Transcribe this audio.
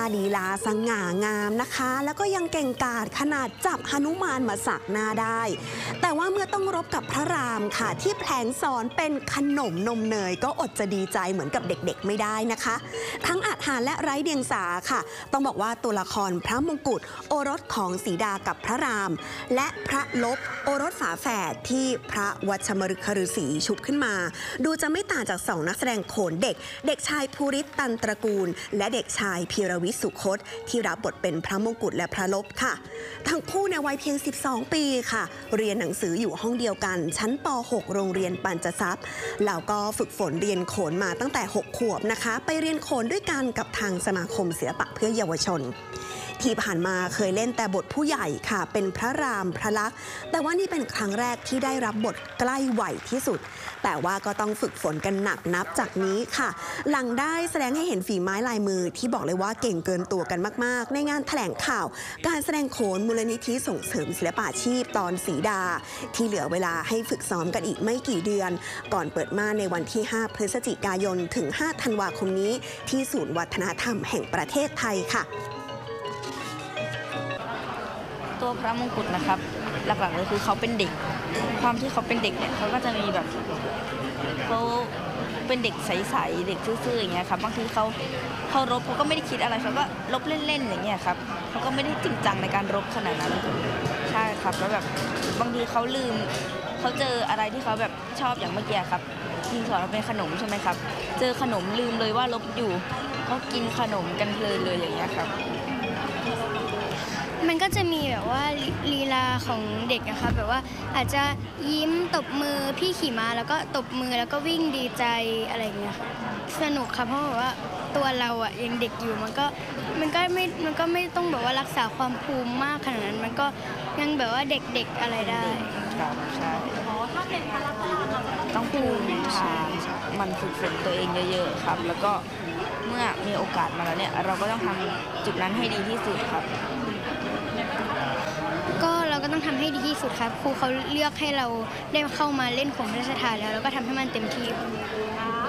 ลีลาสง่างามนะคะแล้วก็ยังเก่งกาจขนาดจับหนุมานมาสักหน้าได้แต่ว่าเมื่อต้องรบกับพระรามค่ะที่แผลงสอนเป็นขนมนมเนยก็อดจะดีใจเหมือนกับเด็กๆไม่ได้นะคะทั้งอาจหาญและไร้เดียงสาค่ะต้องบอกว่าตัวละครพระมงกุฎโอรสของสีดากับพระรามและพระลบโอรสฝาแฝดที่พระวัชมฤคฤษีชุบขึ้นมาดูจะไม่ต่างจากสองนักแสดงโขนเด็กชายภูริศตันตระกูลและเด็กชายพีรวิทย์สุคตที่รับบทเป็นพระมงกุฎและพระลบค่ะทั้งคู่ในวัยเพียง12 ปีค่ะเรียนหนังสืออยู่ห้องเดียวกันชั้นป .6 โรงเรียนปัญจทรัพย์แล้วก็ฝึกฝนเรียนโขนมาตั้งแต่6 ขวบนะคะไปเรียนโขนด้วยกันกับทางสมาคมศิลปะเพื่อเยาวชนที่ผ่านมาเคยเล่นแต่บทผู้ใหญ่ค่ะเป็นพระรามพระลักษณ์แต่ว่านี่เป็นครั้งแรกที่ได้รับบทใกล้วัยที่สุดแต่ว่าก็ต้องฝึกฝนกันหนักนับจากนี้ค่ะหลังได้แสดงให้เห็นฝีไม้ลายมือที่บอกเลยว่าเก่งเกินตัวกันมากๆในงานแถลงข่าวการแสดงโขนมูลนิธิส่งเสริมศิลปาชีพตอนสีดาที่เหลือเวลาให้ฝึกซ้อมกันอีกไม่กี่เดือนก่อนเปิดม่านในวันที่5 พฤศจิกายนถึง5 ธันวาคมนี้ที่ศูนย์วัฒนธรรมแห่งประเทศไทยค่ะตัวพระมงกุฎนะครับหลักๆเลยคือเขาเป็นเด็กความที่เขาเป็นเด็กเนี่ยเขาก็จะมีแบบเขาเป็นเด็กใสๆเด็กซื่อๆอย่างเงี้ยครับบางทีเขารบเขาก็ไม่ได้คิดอะไรเขาก็รบเล่นๆอย่างเงี้ยครับเขาก็ไม่ได้จริงจังในการรบขนาดนั้นใช่ครับแล้วแบบบางทีเขาลืมเขาเจออะไรที่เขาแบบชอบอย่างเมื่อกี้ครับยิงสอนเราเป็นขนมใช่ไหมครับเจอขนมลืมเลยว่ารบอยู่ก็กินขนมกันเพลินเลยอย่างเงี้ยครับมันก็จะมีแบบว่าลีลาของเด็กนะคะแบบว่าอาจจะยิ้มตบมือพี่ขี่ม้าแล้วก็ตบมือแล้วก็วิ่งดีใจอะไรอย่างเงี้ยค่ะสนุกค่ะเพราะแบบว่าตัวเราอ่ะยังเด็กอยู่มันก็ไม่ต้องแบบว่ารักษาความภูมิมากขนาดนั้นมันก็ยังแบบว่าเด็กๆอะไรได้ครับใช่ถ้าเป็นพละเราต้องภูมิฐานมันฝึกฝนตัวเองเยอะๆครับแล้วก็เมื่อมีโอกาสมาแล้วเนี่ยเราก็ต้องทำจุดนั้นให้ดีที่สุดครับก็เราก็ต้องทำให้ดีที่สุดครับครูเขาเลือกให้เราได้เข้ามาเล่นโขนพระราชทานแล้วก็ทำให้มันเต็มที่